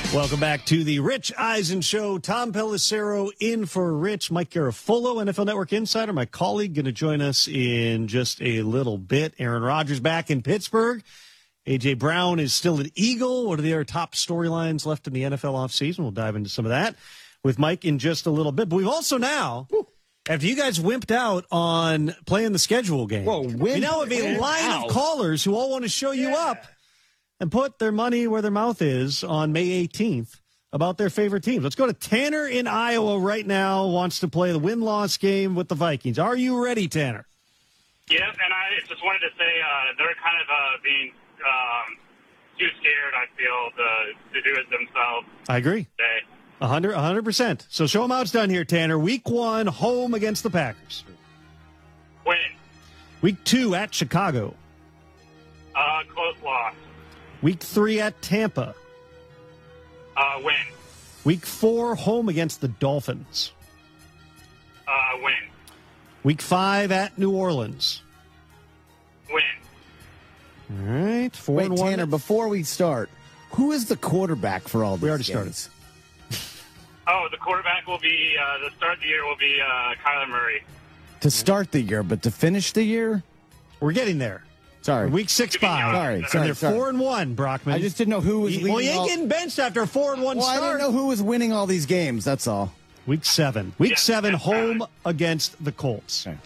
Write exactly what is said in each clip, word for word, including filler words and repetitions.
Welcome back to the Rich Eisen Show. Tom Pelissero in for Rich. Mike Garafolo, N F L Network insider, my colleague, going to join us in just a little bit. Aaron Rodgers back in Pittsburgh. A J. Brown is still an Eagle. What are the other top storylines left in the N F L offseason? We'll dive into some of that with Mike in just a little bit. But we've also now, after you guys wimped out on playing the schedule game, Whoa, we now have a line out. of callers who all want to show you Yeah. up and put their money where their mouth is on May eighteenth about their favorite teams. Let's go to Tanner in Iowa right now, wants to play the win-loss game with the Vikings. Are you ready, Tanner? Yep, and I just wanted to say uh, they're kind of uh, being um, too scared, I feel, to, to do it themselves I agree. today. one hundred, one hundred percent. So show them how it's done here, Tanner. Week one, home against the Packers. Win. Week two, at Chicago. Uh, close loss. Week three, at Tampa. Uh, win. Week four, home against the Dolphins. Uh, win. Week five, at New Orleans. Win. All right, four Wait, and one. Tanner, before we start, who is the quarterback for all these We already games? Oh, the quarterback will be, uh, the start of the year will be uh, Kyler Murray. To start the year, but to finish the year? We're getting there. Sorry. Week six, five. Sorry, And sorry, they're sorry. four and one, Brockman. I just didn't know who was He- leading well, you ain't all... getting benched after a four and one Well, I start. didn't know who was winning all these games, that's all. Week seven. Week Yeah, seven, that's home valid. against the Colts. Okay.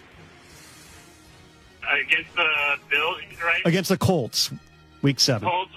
Uh, against the Bills, right? Against the Colts. Week seven. Colts,